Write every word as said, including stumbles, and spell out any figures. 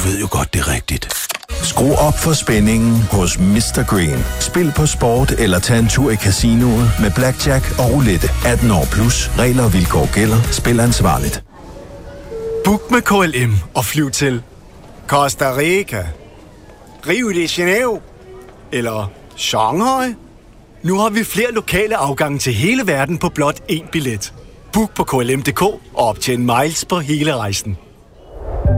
ved jo godt, det er rigtigt. Skru op for spændingen hos mister Green. Spil på sport eller tag en tur i casinoet med blackjack og roulette. atten år plus. Regler og vilkår gælder. Spil ansvarligt. Book med K L M og flyv til Costa Rica, Rio de Janeiro eller Shanghai. Nu har vi flere lokale afgange til hele verden på blot én billet. Book på K L M punktum d k og optjen miles på hele rejsen.